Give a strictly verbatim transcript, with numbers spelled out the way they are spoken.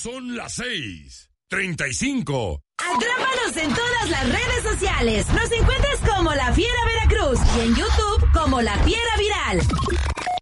son las seis, treinta y cinco. Atrápanos en todas las redes sociales. Nos encuentras como La Fiera Veracruz y en YouTube como La Fiera Viral.